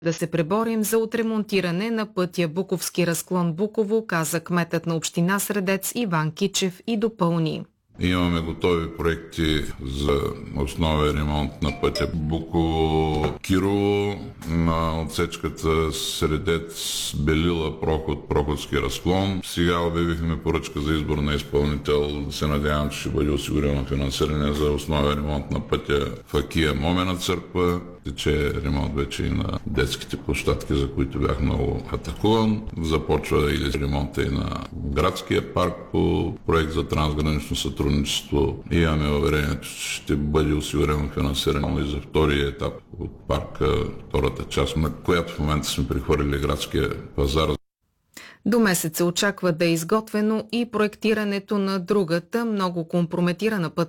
Да се преборим за отремонтиране на пътя Буковски разклон Буково, каза кметът на община Средец Иван Кичев и допълни. Имаме готови проекти за основен ремонт на пътя Буково-Кирово, на отсечката Средец-Белила проход-Проходски разклон. Сега обявихме поръчка за избор на изпълнител. Се надявам, че ще бъде осигурено финансиране за основен ремонт на пътя Факия Момена църква. Тече ремонт вече и на детските площадки, за които бях много атакуван. Започва и ремонта и на градския парк по проект за трансгранично сътрудничество. Имаме уверението, че ще бъде осигурено финансиране и за втория етап от парка, втората част, на която в момента сме прехвърлили градския пазар. До месец се очаква да е изготвено и проектирането на другата много компрометирана пътна